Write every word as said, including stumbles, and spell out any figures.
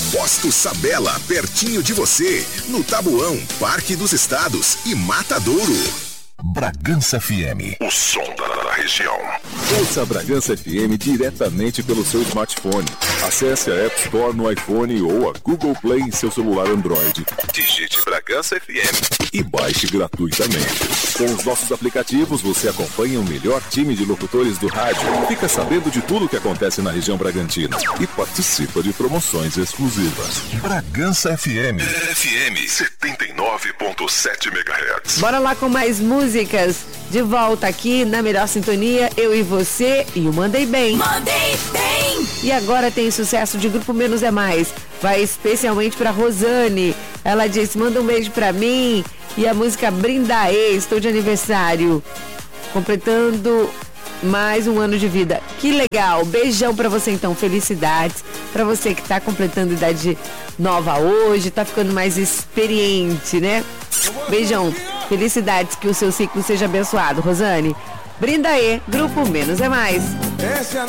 Posto Sabela, pertinho de você, no Tabuão, Parque dos Estados e Matadouro. Bragança F M, o som da região. Ouça a Bragança F M diretamente pelo seu smartphone. Acesse a App Store no iPhone ou a Google Play em seu celular Android. Digite Bragança F M e baixe gratuitamente. Com os nossos aplicativos, você acompanha o melhor time de locutores do rádio, fica sabendo de tudo o que acontece na região Bragantina e participa de promoções exclusivas. Bragança F M. F M setenta e nove ponto sete megahertz. Bora lá com mais músicas. De volta aqui na melhor sintonia, eu e você e o Mandei Bem. Mandei Bem! E agora tem sucesso de Grupo Menos é Mais. Vai especialmente pra Rosane. Ela disse, manda um beijo pra mim. E a música Brindaê, estou de aniversário. Completando mais um ano de vida. Que legal. Beijão pra você então, felicidades. Pra você que tá completando idade nova hoje, tá ficando mais experiente, né? Beijão. Felicidades, que o seu ciclo seja abençoado, Rosane. Brindaê, Grupo Menos é Mais. Essa é a